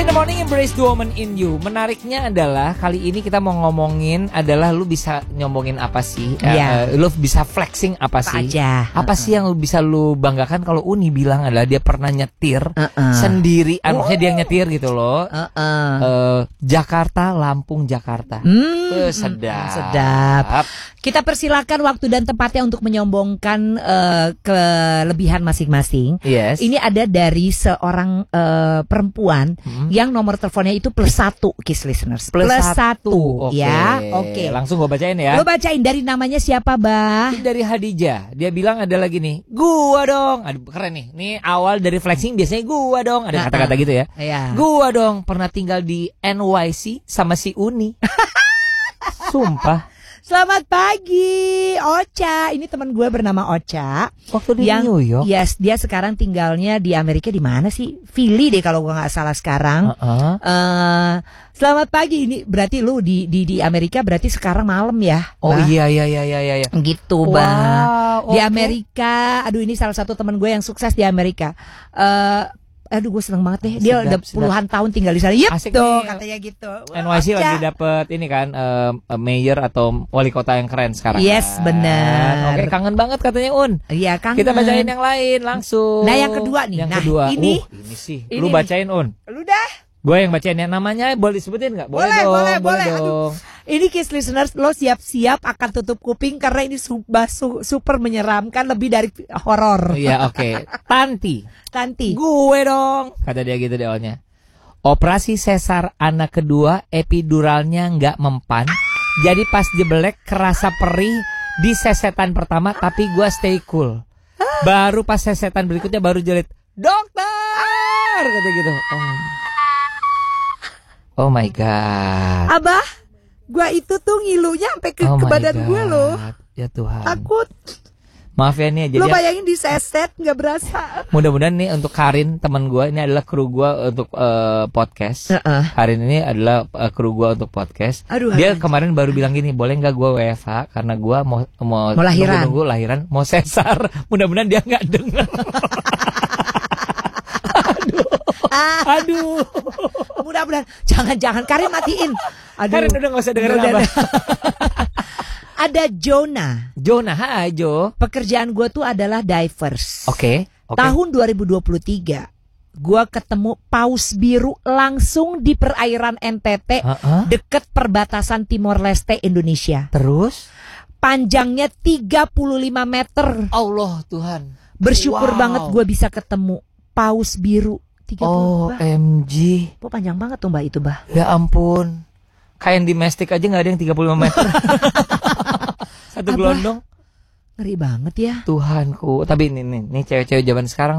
the morning, embrace the woman in you. Menariknya adalah kali ini kita mau ngomongin adalah lu bisa nyombongin apa sih? Lu bisa flexing apa sih? Apa sih yang bisa lu banggakan? Kalau Uni bilang adalah dia pernah nyetir sendiri, maksudnya dia nyetir gitu loh. Jakarta, Lampung, Jakarta. Sedap. Kita persilakan waktu dan tempatnya untuk menyombongkan kelebihan masing-masing. Yes. Ini ada dari seorang perempuan yang nomor teleponnya itu +1, Kiss Listeners. +1 ya. Oke. Langsung gue bacain ya. Lo bacain dari namanya siapa, Bah? Ini dari Hadijah. Dia bilang ada lagi nih, gua dong. Aduh, keren nih. Nih awal dari flexing biasanya gua dong. Ada kata-kata gitu ya. Iya. Gua dong pernah tinggal di NYC sama si Uni. Sumpah. Selamat pagi, Ocha. Ini teman gue bernama Ocha. Waktu di New York. Yes, dia sekarang tinggalnya di Amerika di mana sih? Philly deh kalau gue nggak salah sekarang. Selamat pagi. Ini berarti lu di Amerika berarti sekarang malam ya? Oh bah? Iya. Gitu, Bang. Wow, di Amerika. Aduh, ini salah satu teman gue yang sukses di Amerika. Aduh, gue seneng banget deh. Dia udah puluhan tahun tinggal di sana. Yep, tuh katanya gitu. NYC lagi dapet ini kan mayor atau wali kota yang keren sekarang. Yes, kan? benar. Oke, kangen banget katanya Un. Iya, kangen. Kita bacain yang lain langsung. Nah, yang kedua nih. Yang kedua. Ini sih. Lu bacain Un. Lu dah. Gue yang bacain yang namanya boleh disebutin nggak? Boleh dong. Ini Kiss Listeners, lo siap-siap akan tutup kuping karena ini super menyeramkan, lebih dari horor. Iya, oke. Tanti. Gue dong. Kata dia gitu deh awalnya. Operasi sesar anak kedua, epiduralnya nggak mempan. Jadi pas jebelek kerasa perih di sesetan pertama, tapi gue stay cool. Baru pas sesetan berikutnya baru jelit, dokter, kata gitu. Oh my god. Abah, gua itu tuh ngilunya sampai ke badan gue loh. Ya Tuhan. Takut. Maaf ya nih. Jadi lo bayangin diseset nggak berasa. Mudah-mudahan nih untuk Karin teman gue, ini adalah kru gue untuk podcast. Karin ini adalah kru gue untuk podcast. Dia kemarin baru bilang gini, boleh nggak gue WFH karena gue mau lahiran. Nunggu lahiran, mau sesar. Mudah-mudahan dia nggak dengar. Aduh. Mudah-mudahan. Jangan Karin matiin. Aduh. Karin udah nggak usah dengerin apa. Ada Jonah. Hai Jo. Pekerjaan gue tuh adalah divers. Oke. Tahun 2023 gue ketemu paus biru langsung di perairan NTT, deket perbatasan Timor Leste Indonesia. Terus? Panjangnya 35 meter. Allah Tuhan. Bersyukur banget gue bisa ketemu paus biru. 30, OMG. Panjang banget tuh Mbak itu, Bah. Ya ampun. Kain domestik aja gak ada yang 35 meter. Satu gelondong. Ngeri banget ya. Tuhanku. Tapi ini cewek-cewek zaman sekarang